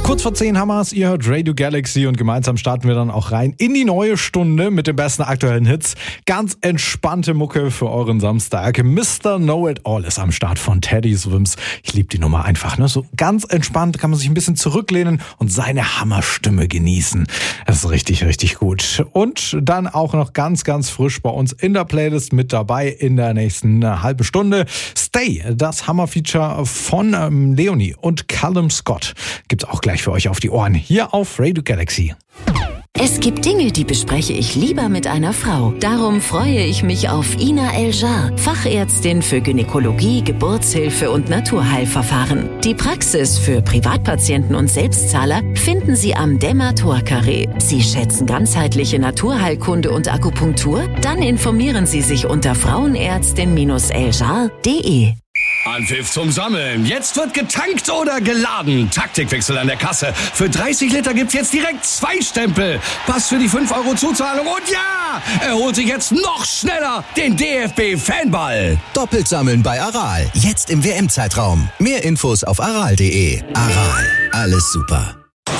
Kurz vor 10 haben wir's, ihr hört Radio Galaxy und gemeinsam starten wir dann auch rein in die neue Stunde mit den besten aktuellen Hits. Ganz entspannte Mucke für euren Samstag. Mr. Know-It-All ist am Start von Teddy Swims. Ich liebe die Nummer einfach, ne? So ganz entspannt kann man sich ein bisschen zurücklehnen und seine Hammerstimme genießen. Das ist richtig, richtig gut. Und dann auch noch ganz, ganz frisch bei uns in der Playlist mit dabei in der nächsten halben Stunde. Stay, das Hammer-Feature von Leonie und Callum Scott. Gibt's auch gleich für euch auf die Ohren hier auf Radio Galaxy. Es gibt Dinge, die bespreche ich lieber mit einer Frau. Darum freue ich mich auf Ina El-Jar, Fachärztin für Gynäkologie, Geburtshilfe und Naturheilverfahren. Die Praxis für Privatpatienten und Selbstzahler finden Sie am Demator-Carré. Sie schätzen ganzheitliche Naturheilkunde und Akupunktur? Dann informieren Sie sich unter frauenärztin-eljar.de. Anpfiff zum Sammeln. Jetzt wird getankt oder geladen. Taktikwechsel an der Kasse. Für 30 Liter gibt's jetzt direkt 2 Stempel. Pass für die 5 € Zuzahlung. Und ja, er holt sich jetzt noch schneller den DFB-Fanball. Doppelt sammeln bei Aral. Jetzt im WM-Zeitraum. Mehr Infos auf aral.de. Aral. Alles super.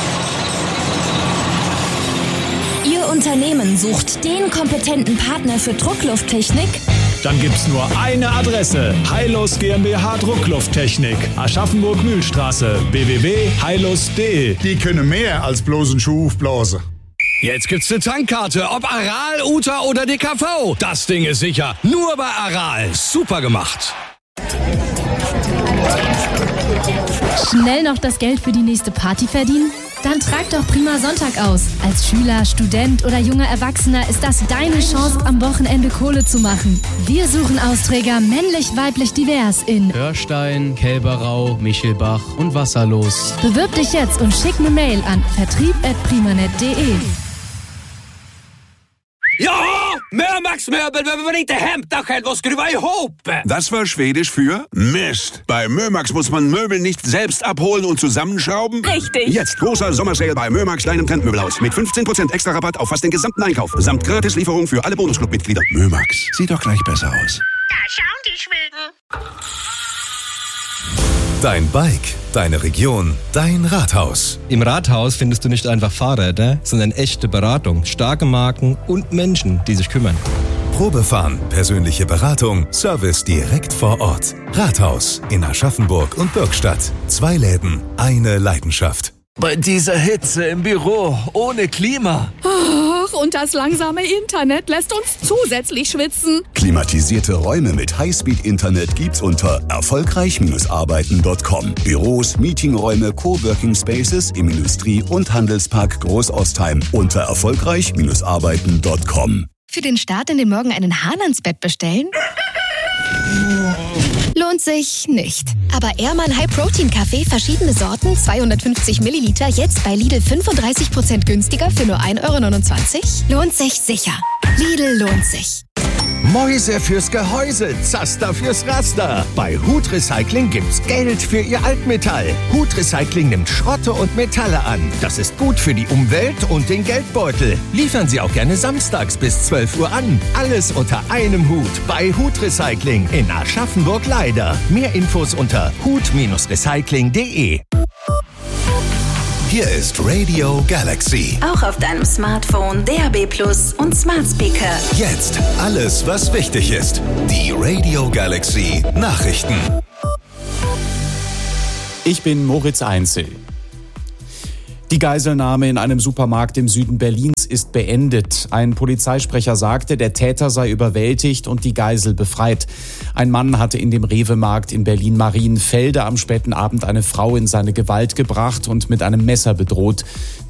Ihr Unternehmen sucht den kompetenten Partner für Drucklufttechnik? Dann gibt's nur eine Adresse. Heilus GmbH Drucklufttechnik. Aschaffenburg-Mühlstraße. www.heilus.de. Die können mehr als bloß einen Schuh aufblasen. Jetzt gibt's eine Tankkarte. Ob Aral, Uta oder DKV. Das Ding ist sicher. Nur bei Aral. Super gemacht. Schnell noch das Geld für die nächste Party verdienen? Dann trag doch Prima Sonntag aus. Als Schüler, Student oder junger Erwachsener ist das deine Chance, am Wochenende Kohle zu machen. Wir suchen Austräger männlich, weiblich, divers in Hörstein, Kälberau, Michelbach und Wasserlos. Bewirb dich jetzt und schick eine Mail an vertrieb@primanet.de. Ja, Mömax Möbel behöver man inte hämta själv och skruva ihop. Das war Schwedisch für Mist. Bei Mömax muss man Möbel nicht selbst abholen und zusammenschrauben. Richtig. Jetzt großer Sommersale bei Mömax deinem Trendmöbelhaus mit 15% extra Rabatt auf fast den gesamten Einkauf. Samt Gratislieferung für alle Bonusclub-Mitglieder. Mömax, sieht doch gleich besser aus. Da schauen die Schweden. Dein Bike, deine Region, dein Rathaus. Im Rathaus findest du nicht einfach Fahrräder, sondern echte Beratung, starke Marken und Menschen, die sich kümmern. Probefahren, persönliche Beratung, Service direkt vor Ort. Rathaus in Aschaffenburg und Bürgstadt. 2 Läden, eine Leidenschaft. Bei dieser Hitze im Büro, ohne Klima. Ach, und das langsame Internet lässt uns zusätzlich schwitzen. Klimatisierte Räume mit Highspeed-Internet gibt's unter erfolgreich-arbeiten.com. Büros, Meetingräume, Coworking Spaces im Industrie- und Handelspark Großostheim unter erfolgreich-arbeiten.com. Für den Start in den Morgen einen Hahn ans Bett bestellen? Lohnt sich nicht. Aber Ehrmann High Protein Kaffee, verschiedene Sorten, 250 Milliliter, jetzt bei Lidl 35% günstiger für nur 1,29 €? Lohnt sich sicher. Lidl lohnt sich. Mäuse fürs Gehäuse, Zaster fürs Raster. Bei Hut Recycling gibt's Geld für Ihr Altmetall. Hut Recycling nimmt Schrotte und Metalle an. Das ist gut für die Umwelt und den Geldbeutel. Liefern Sie auch gerne samstags bis 12 Uhr an. Alles unter einem Hut bei Hut Recycling in Aschaffenburg-Leider. Mehr Infos unter hut-recycling.de. Hier ist Radio Galaxy. Auch auf deinem Smartphone, DAB+ und Smart Speaker. Jetzt alles, was wichtig ist. Die Radio Galaxy Nachrichten. Ich bin Moritz Einzel. Die Geiselnahme in einem Supermarkt im Süden Berlins ist beendet. Ein Polizeisprecher sagte, der Täter sei überwältigt und die Geisel befreit. Ein Mann hatte in dem Rewe-Markt in Berlin-Marienfelde am späten Abend eine Frau in seine Gewalt gebracht und mit einem Messer bedroht.